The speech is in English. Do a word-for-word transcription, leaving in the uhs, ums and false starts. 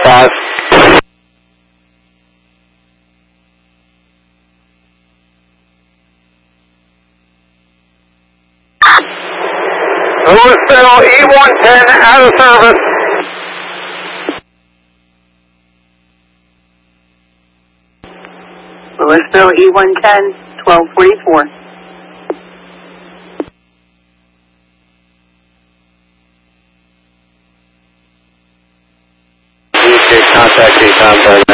five. Louisville E one ten out of service. Louisville E one ten, twelve forty-four. Contact, contact.